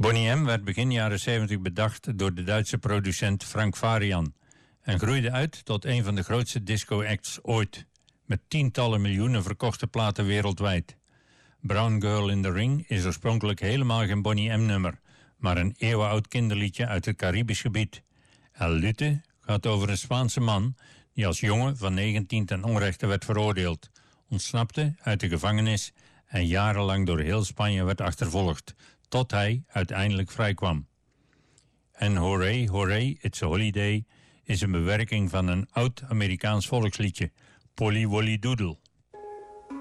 Boney M. werd begin jaren 70 bedacht door de Duitse producent Frank Farian en groeide uit tot een van de grootste disco-acts ooit, met tientallen miljoenen verkochte platen wereldwijd. Brown Girl in the Ring is oorspronkelijk helemaal geen Boney M-nummer, maar een eeuwenoud kinderliedje uit het Caribisch gebied. El Lute gaat over een Spaanse man die als jongen van 19 ten onrechte werd veroordeeld, ontsnapte uit de gevangenis en jarenlang door heel Spanje werd achtervolgd, tot hij uiteindelijk vrijkwam. En Hooray, Hooray, It's a Holiday is een bewerking van een oud Amerikaans volksliedje, Polly Wolly Doodle.